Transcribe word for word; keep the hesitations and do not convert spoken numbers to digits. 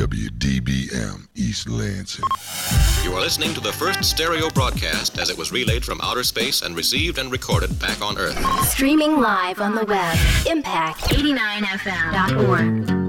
W D B M, East Lansing. You are listening to the first stereo broadcast as it was relayed from outer space and received and recorded back on Earth. Streaming live on the web, impact eighty-nine F M dot org.